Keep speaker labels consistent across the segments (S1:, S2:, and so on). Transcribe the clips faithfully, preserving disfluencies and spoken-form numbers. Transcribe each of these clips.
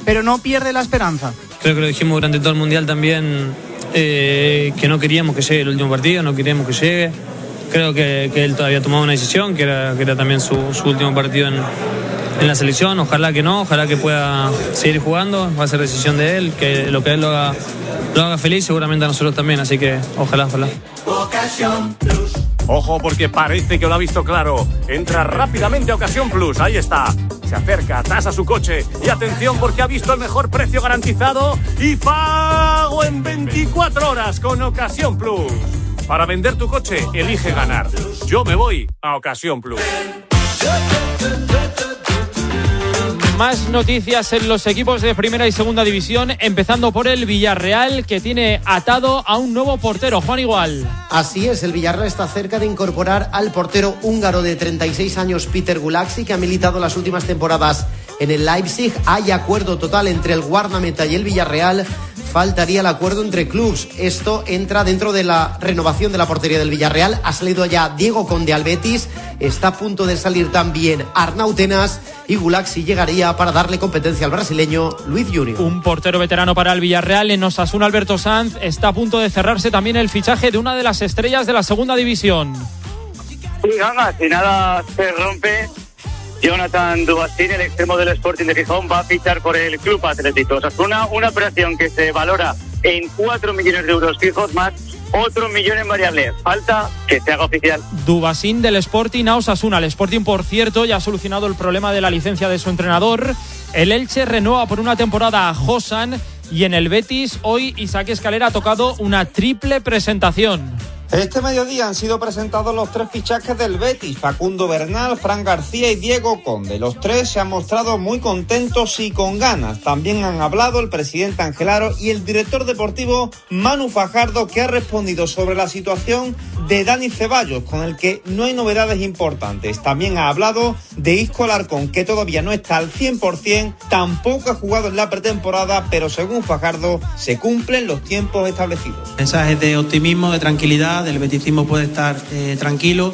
S1: pero no pierde la esperanza.
S2: Creo que lo dijimos durante todo el Mundial también, eh, que no queríamos que llegue el último partido, no queríamos que llegue. Creo que, que él todavía tomaba una decisión, que era, que era también su, su último partido en, en la selección. Ojalá que no, ojalá que pueda seguir jugando, va a ser decisión de él, que lo que él lo haga, lo haga feliz, seguramente a nosotros también, así que ojalá, ojalá.
S3: Ojo, porque parece que lo ha visto claro. Entra rápidamente a Ocasión Plus, ahí está. Se acerca, tasa su coche y atención porque ha visto el mejor precio garantizado y pago en veinticuatro horas con Ocasión Plus. Para vender tu coche, elige ganar. Yo me voy a Ocasión Plus.
S4: Más noticias en los equipos de primera y segunda división, empezando por el Villarreal, que tiene atado a un nuevo portero, Juan Igual.
S5: Así es, el Villarreal está cerca de incorporar al portero húngaro de treinta y seis años, Peter Gulaxi, que ha militado las últimas temporadas en el Leipzig. Hay acuerdo total entre el guardameta y el Villarreal. Faltaría el acuerdo entre clubes. Esto entra dentro de la renovación de la portería del Villarreal. Ha salido ya Diego Conde al Betis. Está a punto de salir también Arnau Tenas. Y Gulaxi llegaría para darle competencia al brasileño Luis Junior.
S4: Un portero veterano para el Villarreal. En Osasuna, Alberto Sanz. Está a punto de cerrarse también el fichaje de una de las estrellas de la segunda división.
S6: Sí, ganga, si nada se rompe, Jonathan Dubastín, el extremo del Sporting de Gijón, va a fichar por el Club Atlético Osasuna, una operación que se valora en cuatro millones de euros fijos más otro millón en variables. Falta que se haga oficial.
S4: Dubasín del Sporting a Osasuna. El Sporting, por cierto, ya ha solucionado el problema de la licencia de su entrenador. El Elche renueva por una temporada a Josan. Y en el Betis, hoy Isaac Escalera ha tocado una triple presentación.
S7: Este mediodía han sido presentados los tres fichajes del Betis: Facundo Bernal, Fran García y Diego Conde. Los tres se han mostrado muy contentos y con ganas. También han hablado el presidente Ángel Aro y el director deportivo Manu Fajardo, que ha respondido sobre la situación de Dani Ceballos, con el que no hay novedades importantes. También ha hablado de Isco Alarcón, que todavía no está al cien por ciento, tampoco ha jugado en la pretemporada, pero según Fajardo se cumplen los tiempos establecidos.
S8: Mensajes de optimismo, de tranquilidad. El beticismo puede estar eh, tranquilo.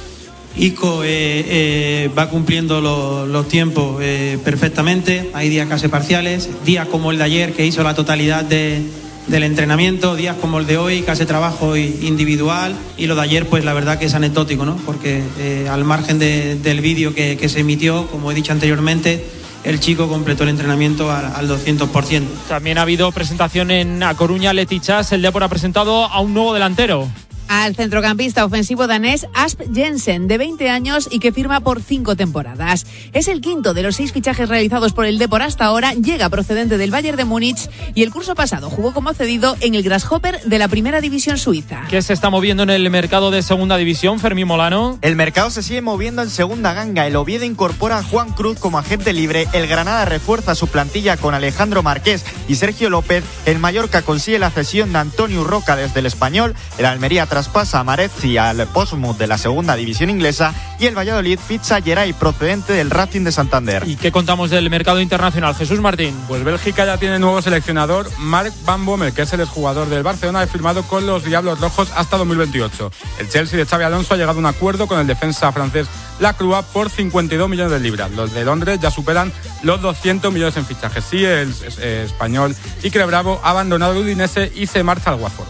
S8: Isco eh, eh, va cumpliendo lo, los tiempos eh, perfectamente. Hay días casi parciales, días como el de ayer, que hizo la totalidad de, del entrenamiento, días como el de hoy, que hace trabajo individual, y lo de ayer, pues la verdad que es anecdótico, ¿no? Porque eh, al margen de, del vídeo que, que se emitió, como he dicho anteriormente, el chico completó el entrenamiento al, al doscientos por ciento.
S4: También ha habido presentación en A Coruña. Leti Chas, el Depor ha presentado a un nuevo delantero.
S9: Al centrocampista ofensivo danés Asp Jensen, de veinte años y que firma por cinco temporadas. Es el quinto de los seis fichajes realizados por el Depor hasta ahora. Llega procedente del Bayern de Múnich y el curso pasado jugó como cedido en el Grasshopper de la primera división suiza.
S4: ¿Qué se está moviendo en el mercado de segunda división, Fermín Molano?
S10: El mercado se sigue moviendo en segunda ganga. El Oviedo incorpora a Juan Cruz como agente libre. El Granada refuerza su plantilla con Alejandro Marqués y Sergio López. El Mallorca consigue la cesión de Antonio Roca desde el Español. El Almería traspasa a Marezzi al Portsmouth de la segunda división inglesa y el Valladolid ficha a Geray procedente del Racing de Santander.
S4: ¿Y qué contamos del mercado internacional, Jesús Martín?
S11: Pues Bélgica ya tiene nuevo seleccionador. Mark Van Bommel, que es el exjugador del Barcelona, ha firmado con los Diablos Rojos hasta dos mil veintiocho. El Chelsea de Xabi Alonso ha llegado a un acuerdo con el defensa francés Lacroix por cincuenta y dos millones de libras. Los de Londres ya superan los doscientos millones en fichajes. Sí, el, el, el español Iker Bravo ha abandonado el Udinese y se marcha al Watford.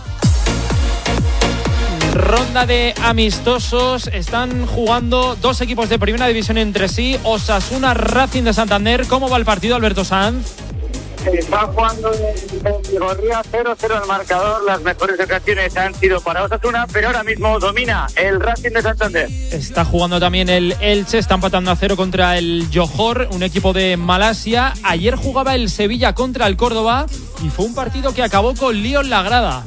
S4: Ronda de amistosos. Están jugando dos equipos de primera división entre sí. Osasuna, Racing de Santander. ¿Cómo va el partido, Alberto Sanz?
S6: Está jugando en Vigorría, cero cero el marcador. Las mejores ocasiones han sido para Osasuna, pero ahora mismo domina el Racing de Santander.
S4: Está jugando también el Elche. Está empatando a cero contra el Johor, un equipo de Malasia. Ayer jugaba el Sevilla contra el Córdoba y fue un partido que acabó con lío en la grada.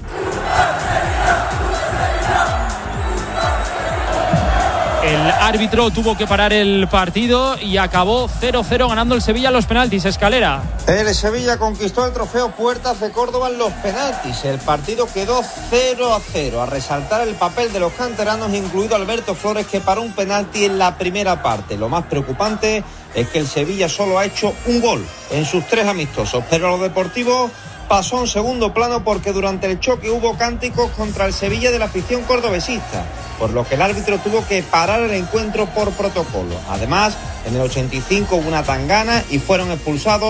S4: El árbitro tuvo que parar el partido y acabó cero cero ganando el Sevilla en los penaltis. Escalera.
S7: El Sevilla conquistó el trofeo Puertas de Córdoba en los penaltis. El partido quedó cero a cero. A resaltar el papel de los canteranos, incluido Alberto Flores, que paró un penalti en la primera parte. Lo más preocupante es que el Sevilla solo ha hecho un gol en sus tres amistosos, pero lo deportivo pasó a un segundo plano porque durante el choque hubo cánticos contra el Sevilla de la afición cordobesista, por lo que el árbitro tuvo que parar el encuentro por protocolo. Además, en el ochenta y cinco hubo una tangana y fueron expulsados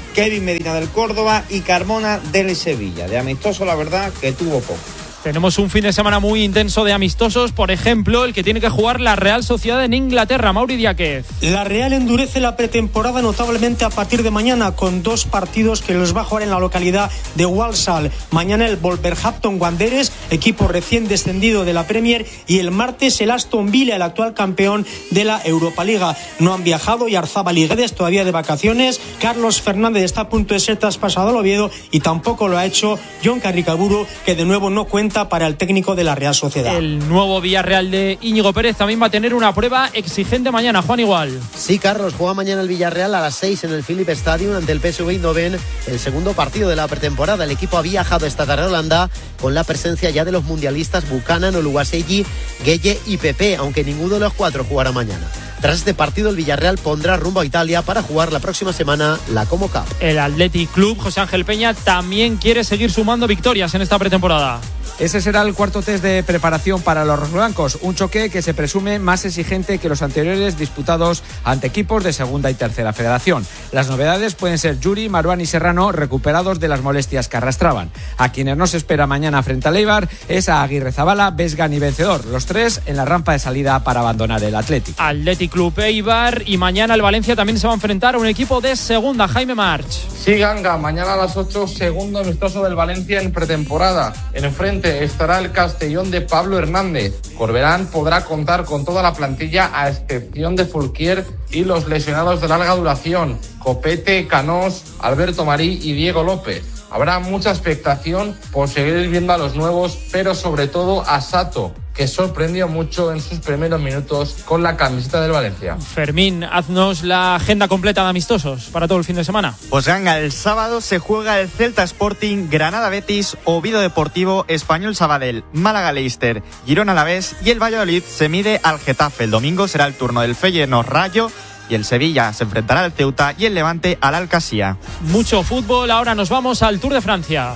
S7: Kevin Medina del Córdoba y Carmona del Sevilla. De amistoso, la verdad, que tuvo poco.
S4: Tenemos un fin de semana muy intenso de amistosos, por ejemplo, el que tiene que jugar la Real Sociedad en Inglaterra. Mauri Diáquez.
S1: La Real endurece la pretemporada notablemente a partir de mañana, con dos partidos que los va a jugar en la localidad de Walsall. Mañana el Wolverhampton Wanderers, equipo recién descendido de la Premier, y el martes el Aston Villa, el actual campeón de la Europa Liga. No han viajado Yarzábal y Guedes, todavía de vacaciones. Carlos Fernández está a punto de ser traspasado al Oviedo y tampoco lo ha hecho John Carricaburu, que de nuevo no cuenta para el técnico de la Real Sociedad.
S4: El nuevo Villarreal de Íñigo Pérez también va a tener una prueba exigente mañana. Juan Igual.
S5: Sí, Carlos, juega mañana el Villarreal a las seis en el Philip Stadium ante el P S V Eindhoven, el segundo partido de la pretemporada. El equipo ha viajado esta tarde a Holanda con la presencia ya de los mundialistas Buchanan, Oluwaseyi, Gueye y Pepe, aunque ninguno de los cuatro jugará mañana. Tras este partido, el Villarreal pondrá rumbo a Italia para jugar la próxima semana la Como Cup.
S4: El Athletic Club, José Ángel Peña, también quiere seguir sumando victorias en esta pretemporada.
S12: Ese será el cuarto test de preparación para los rojiblancos, un choque que se presume más exigente que los anteriores disputados ante equipos de segunda y tercera federación. Las novedades pueden ser Yuri, Maruán y Serrano, recuperados de las molestias que arrastraban. A quienes no se espera mañana frente al Eibar es a Aguirrezabala, Vesgan y Vencedor, los tres en la rampa de salida para abandonar el Athletic.
S4: Athletic Club Eibar, y mañana el Valencia también se va a enfrentar a un equipo de segunda. Jaime March.
S13: Sí, Ganga, mañana a las ocho, segundo amistoso del Valencia en pretemporada. En el frente estará el Castellón de Pablo Hernández. Corberán podrá contar con toda la plantilla a excepción de Fulquier y los lesionados de larga duración, Copete, Canós, Alberto Marí y Diego López. Habrá mucha expectación por seguir viendo a los nuevos, pero sobre todo a Sato, que sorprendió mucho en sus primeros minutos con la camiseta del Valencia.
S4: Fermín, haznos la agenda completa de amistosos para todo el fin de semana.
S10: Pues Ganga, el sábado se juega el Celta Sporting, Granada Betis, Oviedo Deportivo, Español Sabadell, Málaga Leicester, Girona Alavés y el Valladolid se mide al Getafe. El domingo será el turno del Feyenoord Rayo y el Sevilla se enfrentará al Ceuta y el Levante al Alcasía.
S4: Mucho fútbol, ahora nos vamos al Tour de Francia.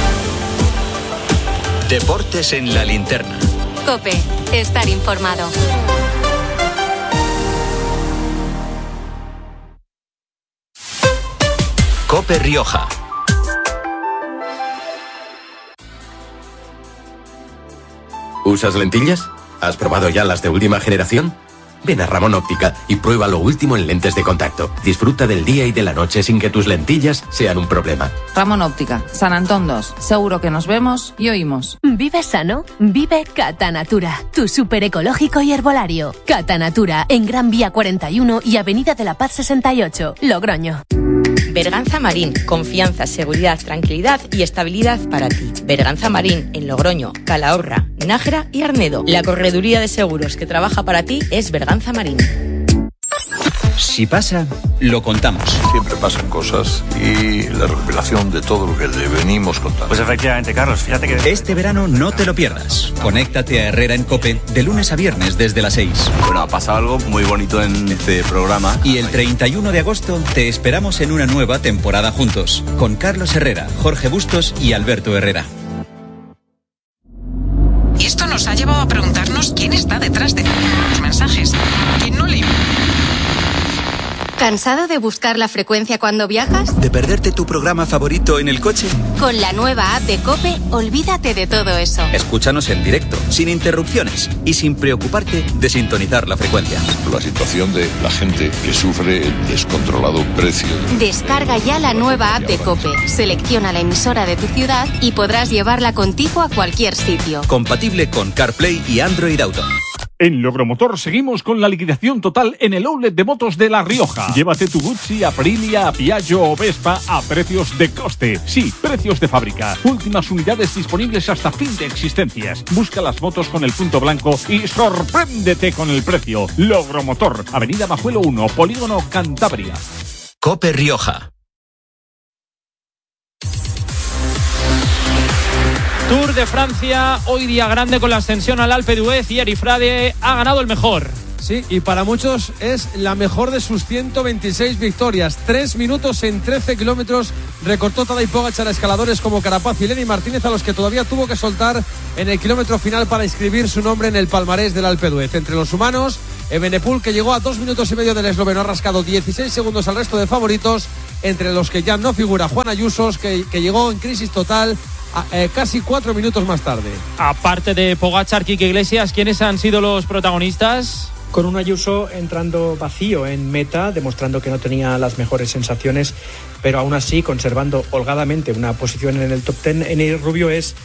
S14: Deportes en la linterna.
S15: COPE, estar informado.
S14: COPE Rioja.
S16: ¿Usas lentillas? ¿Has probado ya las de última generación? Ven a Ramón Óptica y prueba lo último en lentes de contacto. Disfruta del día y de la noche sin que tus lentillas sean un problema.
S17: Ramón Óptica, San Antón dos. Seguro que nos vemos y oímos.
S18: Vive sano, vive Catanatura, tu súper ecológico y herbolario. Catanatura, en Gran Vía cuarenta y uno y Avenida de la Paz sesenta y ocho, Logroño.
S19: Berganza Marín, confianza, seguridad, tranquilidad y estabilidad para ti. Berganza Marín, en Logroño, Calahorra, Nájera y Arnedo. La correduría de seguros que trabaja para ti es Berganza Marín.
S14: Si pasa, lo contamos.
S20: Siempre pasan cosas y la recopilación de todo lo que le venimos contando.
S14: Pues efectivamente, Carlos, fíjate que... Este verano no te lo pierdas. Conéctate a Herrera en COPE de lunes a viernes desde las seis.
S20: Bueno, ha pasado algo muy bonito en este programa.
S14: Y el treinta y uno de agosto te esperamos en una nueva temporada juntos, con Carlos Herrera, Jorge Bustos y Alberto Herrera.
S21: Y esto nos ha llevado a preguntarnos quién está detrás de los mensajes. ¿Quién no lee?
S15: ¿Cansado de buscar la frecuencia cuando viajas?
S14: ¿De perderte tu programa favorito en el coche?
S15: Con la nueva app de COPE, olvídate de todo eso.
S14: Escúchanos en directo, sin interrupciones y sin preocuparte de sintonizar la frecuencia.
S20: La situación de la gente que sufre el descontrolado precio.
S15: Descarga ya la nueva app de COPE, selecciona la emisora de tu ciudad y podrás llevarla contigo a cualquier sitio.
S14: Compatible con CarPlay y Android Auto.
S22: En Logromotor seguimos con la liquidación total en el outlet de motos de La Rioja. Llévate tu Guzzi, Aprilia, Piaggio o Vespa a precios de coste. Sí, precios de fábrica. Últimas unidades disponibles hasta fin de existencias. Busca las motos con el punto blanco y sorpréndete con el precio. Logromotor, Avenida Majuelo uno, Polígono Cantabria.
S14: COPE Rioja.
S4: Tour de Francia, hoy día grande con la ascensión al Alpe d'Huez y Eric Frade ha ganado el mejor.
S23: Sí, y para muchos es la mejor de sus ciento veintiséis victorias. Tres minutos en trece kilómetros recortó Tadej Pogačar a escaladores como Carapaz y Lenny Martínez, a los que todavía tuvo que soltar en el kilómetro final para inscribir su nombre en el palmarés del Alpe d'Huez. Entre los humanos, Evenepoel, que llegó a dos minutos y medio del esloveno, ha rascado dieciséis segundos al resto de favoritos, entre los que ya no figura Juan Ayuso, que, que llegó en crisis total a, eh, casi cuatro minutos más tarde.
S4: Aparte de Pogačar, Quique Iglesias, ¿quiénes han sido los protagonistas?
S2: Con un Ayuso entrando vacío en meta, demostrando que no tenía las mejores sensaciones, pero aún así conservando holgadamente una posición en el top ten. Enric Rubio es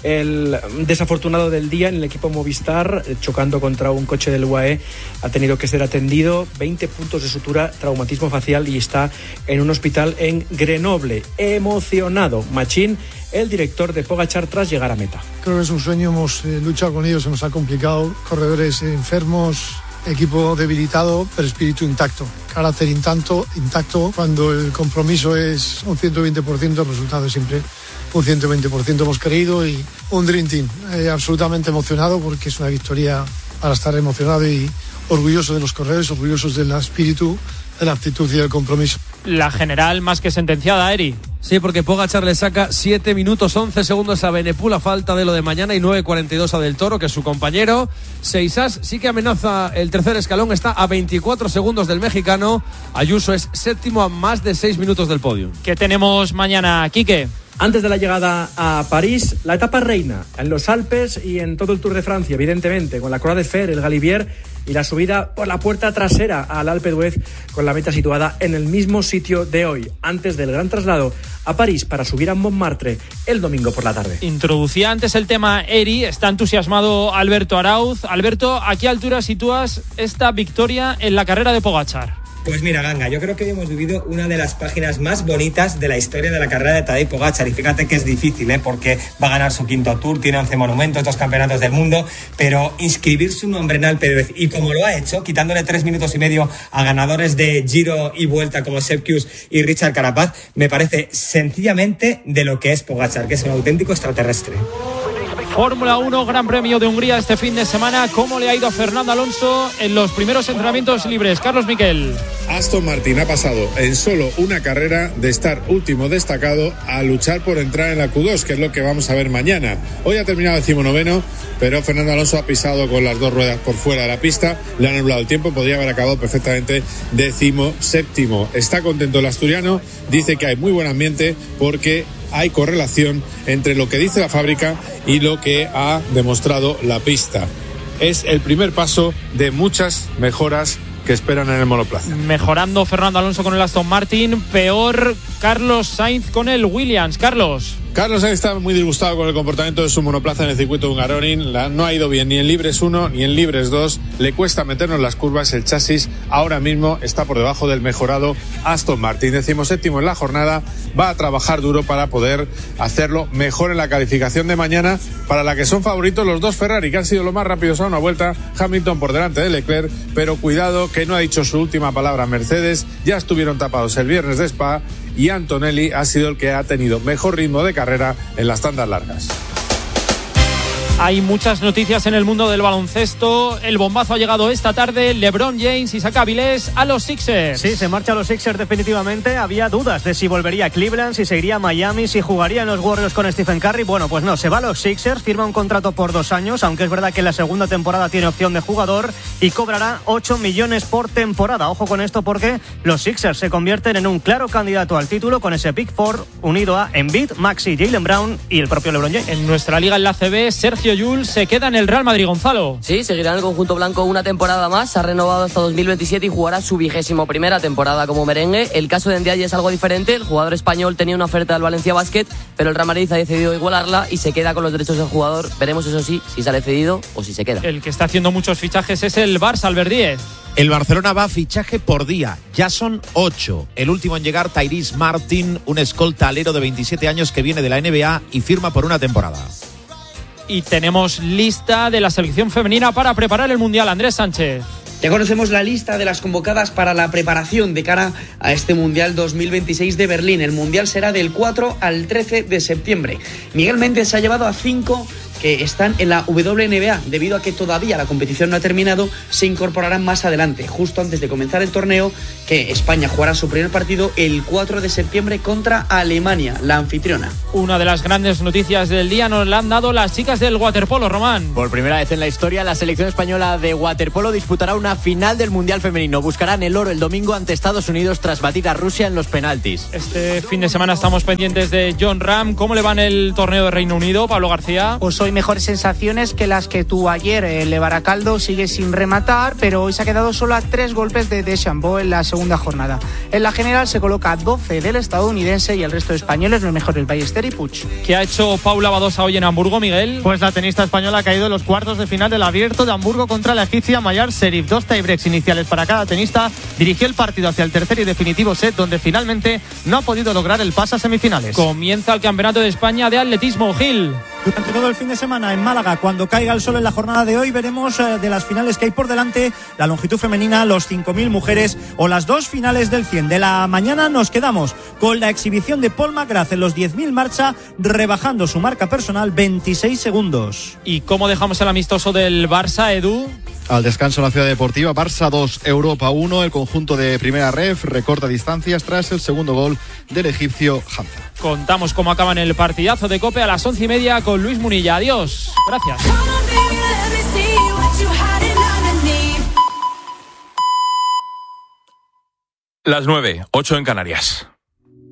S2: el desafortunado del día en el equipo Movistar, chocando contra un coche del U A E. Ha tenido que ser atendido, veinte puntos de sutura, traumatismo facial, y está en un hospital en Grenoble. Emocionado Machín, el director de Pogačar, tras llegar a meta.
S3: Creo que es un sueño, hemos eh, luchado con ellos, se nos ha complicado, corredores enfermos, equipo debilitado, pero espíritu intacto, carácter intacto, intacto. Cuando el compromiso es un ciento veinte por ciento, el resultado es siempre un ciento veinte por ciento. Hemos creído, y un Dream Team, eh, absolutamente emocionado, porque es una victoria para estar emocionado y orgulloso de los corredores, orgullosos del espíritu, de la actitud y del compromiso.
S4: La general más que sentenciada, Eri.
S23: Sí, porque Pogačar le saca siete minutos once segundos a Benepul a falta de lo de mañana, y nueve cuarenta y dos a Del Toro, que es su compañero. Seisas sí que amenaza el tercer escalón, está a veinticuatro segundos del mexicano. Ayuso es séptimo a más de seis minutos del podio.
S4: ¿Qué tenemos mañana, Quique?
S2: Antes de la llegada a París, la etapa reina en los Alpes y en todo el Tour de Francia, evidentemente, con la Croix de Fer, el Galibier y la subida por la puerta trasera al Alpe d'Huez, con la meta situada en el mismo sitio de hoy, antes del gran traslado a París para subir a Montmartre el domingo por la tarde.
S4: Introducía antes el tema Eri, está entusiasmado Alberto Arauz. Alberto, ¿a qué altura sitúas esta victoria en la carrera de Pogačar?
S8: Pues mira, Ganga, yo creo que hoy hemos vivido una de las páginas más bonitas de la historia de la carrera de Tadej Pogačar, y fíjate que es difícil, ¿eh? Porque va a ganar su quinto Tour, tiene once monumentos, dos campeonatos del mundo, pero inscribir su nombre en Alpe d'Huez, y como lo ha hecho, quitándole tres minutos y medio a ganadores de Giro y Vuelta como Sepp Kuss y Richard Carapaz, me parece sencillamente de lo que es Pogačar, que es un auténtico extraterrestre.
S4: Fórmula uno, Gran Premio de Hungría este fin de semana. ¿Cómo le ha ido a Fernando Alonso en los primeros entrenamientos libres? Carlos Miquel.
S24: Aston Martin ha pasado en solo una carrera de estar último destacado a luchar por entrar en la Q dos, que es lo que vamos a ver mañana. Hoy ha terminado decimonoveno, pero Fernando Alonso ha pisado con las dos ruedas por fuera de la pista, le han anulado el tiempo, podría haber acabado perfectamente decimoséptimo. Está contento el asturiano, dice que hay muy buen ambiente porque hay correlación entre lo que dice la fábrica y lo que ha demostrado la pista. Es el primer paso de muchas mejoras que esperan en el monoplaza.
S4: Mejorando Fernando Alonso con el Aston Martin, peor Carlos Sainz con el Williams. Carlos.
S24: Carlos Sainz está muy disgustado con el comportamiento de su monoplaza en el circuito de Hungaroring. La, no ha ido bien ni en Libres uno ni en Libres dos. Le cuesta meternos en las curvas. El chasis ahora mismo está por debajo del mejorado Aston Martin. Decimoséptimo en la jornada. Va a trabajar duro para poder hacerlo mejor en la calificación de mañana, para la que son favoritos los dos Ferrari, que han sido los más rápidos a una vuelta. Hamilton por delante de Leclerc, pero cuidado que no ha dicho su última palabra Mercedes. Ya estuvieron tapados el viernes de Spa, y Antonelli ha sido el que ha tenido mejor ritmo de carrera en las tandas largas.
S4: Hay muchas noticias en el mundo del baloncesto. El bombazo ha llegado esta tarde. LeBron James y saca Avilés a los Sixers.
S25: Sí, se marcha a los Sixers definitivamente. Había dudas de si volvería a Cleveland, si seguiría a Miami, si jugaría en los Warriors con Stephen Curry. Bueno, pues no, se va a los Sixers, firma un contrato por dos años, aunque es verdad que en la segunda temporada tiene opción de jugador, y cobrará ocho millones por temporada. Ojo con esto, porque los Sixers se convierten en un claro candidato al título con ese Big Four unido a Embiid, Maxey, Jaylen Brown y el propio LeBron James.
S4: En nuestra liga en la A C B, Sergio Llull se queda en el Real Madrid. Gonzalo.
S26: Sí, seguirá en el conjunto blanco una temporada más, ha renovado hasta dos mil veintisiete y jugará su vigésimo primera temporada como merengue. El caso de Ndiaye es algo diferente, el jugador español tenía una oferta del Valencia Basket, pero el Real Madrid ha decidido igualarla y se queda con los derechos del jugador. Veremos, eso sí, si sale cedido o si se queda.
S4: El que está haciendo muchos fichajes es el Barça, Albert Díez.
S27: El Barcelona va a fichaje por día, ya son ocho. El último en llegar, Tyrese Martin, un escolta alero de veintisiete años que viene de la N B A y firma por una temporada.
S4: Y tenemos lista de la selección femenina para preparar el Mundial. Andrés Sánchez.
S28: Ya conocemos la lista de las convocadas para la preparación de cara a este Mundial dos mil veintiséis de Berlín. El Mundial será del cuatro al trece de septiembre. Miguel Méndez ha llevado a cinco que están en la W N B A. Debido a que todavía la competición no ha terminado, se incorporarán más adelante, justo antes de comenzar el torneo, que España jugará su primer partido el cuatro de septiembre contra Alemania, la anfitriona.
S4: Una de las grandes noticias del día nos la han dado las chicas del waterpolo, Román.
S1: Por primera vez en la historia, la selección española de waterpolo disputará una final del Mundial Femenino. Buscarán el oro el domingo ante Estados Unidos tras batir a Rusia en los penaltis.
S4: Este fin de semana estamos pendientes de John Ram. ¿Cómo le va en el torneo de Reino Unido, Pablo García?
S5: Pues hoy mejores sensaciones que las que tuvo ayer. El de Baracaldo sigue sin rematar, pero hoy se ha quedado solo a tres golpes de Deschambault en la segunda jornada. En la general se coloca doce del estadounidense y el resto de españoles, los mejores Ballester y Puig.
S4: ¿Qué ha hecho Paula Badosa hoy en Hamburgo, Miguel?
S25: Pues la tenista española ha caído en los cuartos de final del Abierto de Hamburgo contra la egipcia Mayar Sherif. Dos tiebreaks iniciales para cada tenista. Dirigió el partido hacia el tercer y definitivo set, donde finalmente no ha podido lograr el pase a semifinales.
S4: Comienza el Campeonato de España de Atletismo, Gil.
S6: Durante todo el fin de semana en Málaga, cuando caiga el sol en la jornada de hoy, veremos eh, de las finales que hay por delante, la longitud femenina, los cinco mil mujeres o las dos finales del cien. De la mañana nos quedamos con la exhibición de Paul McGrath en los diez mil marcha, rebajando su marca personal veintiséis segundos.
S4: ¿Y cómo dejamos el amistoso del Barça, Edu?
S7: Al descanso en la Ciudad Deportiva, Barça dos, Europa uno. El conjunto de Primera Ref recorta distancias tras el segundo gol del egipcio Hamza.
S4: Contamos cómo acaba en el partidazo de COPE a las once y media con Luis Munilla. Adiós. Gracias.
S9: Las nueve, ocho en Canarias.